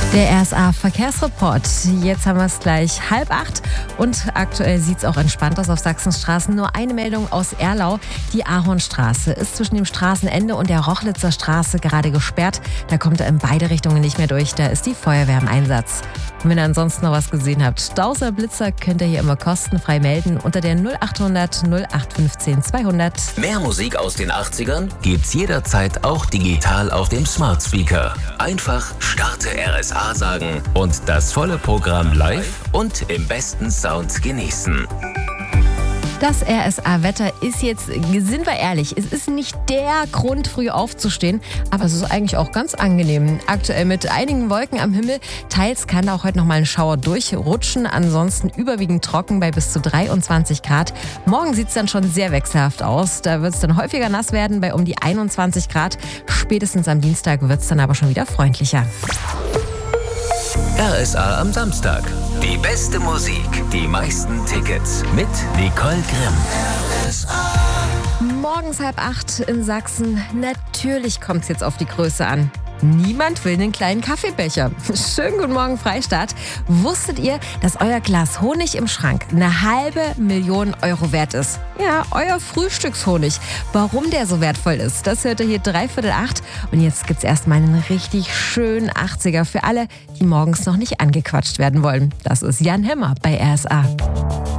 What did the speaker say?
Der RSA-Verkehrsreport. Jetzt haben wir es gleich 7:30 und aktuell sieht es auch entspannt aus auf Sachsens Straßen. Nur eine Meldung aus Erlau. Die Ahornstraße ist zwischen dem Straßenende und der Rochlitzer Straße gerade gesperrt. Da kommt er in beide Richtungen nicht mehr durch. Da ist die Feuerwehr im Einsatz. Und wenn ihr ansonsten noch was gesehen habt, Stauser, Blitzer, könnt ihr hier immer kostenfrei melden unter der 0800 0815 200. Mehr Musik aus den 80ern gibt's jederzeit auch digital auf dem Smart Speaker. Einfach starte RSA sagen und das volle Programm live und im besten Sound genießen. Das RSA-Wetter ist jetzt, sind wir ehrlich, es ist nicht der Grund, früh aufzustehen, aber es ist eigentlich auch ganz angenehm. Aktuell mit einigen Wolken am Himmel, teils kann auch heute noch mal ein Schauer durchrutschen, ansonsten überwiegend trocken bei bis zu 23 Grad. Morgen sieht es dann schon sehr wechselhaft aus, da wird es dann häufiger nass werden bei um die 21 Grad. Spätestens am Dienstag wird es dann aber schon wieder freundlicher. RSA am Samstag. Die beste Musik, die meisten Tickets mit Nicole Grimm. Morgens 7:30 in Sachsen. Natürlich kommt es jetzt auf die Größe an. Niemand will einen kleinen Kaffeebecher. Schönen guten Morgen, Freistaat. Wusstet ihr, dass euer Glas Honig im Schrank 500.000 Euro wert ist? Ja, euer Frühstückshonig. Warum der so wertvoll ist, das hört ihr hier 7:45. Und jetzt gibt's erstmal einen richtig schönen 80er für alle, die morgens noch nicht angequatscht werden wollen. Das ist Jan Hemmer bei RSA.